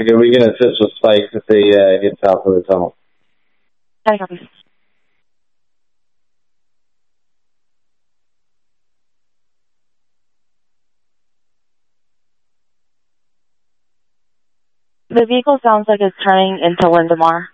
Okay, we're going to switch the spikes if they get south of the tunnel. I copy. The vehicle sounds like it's turning into Lindemar.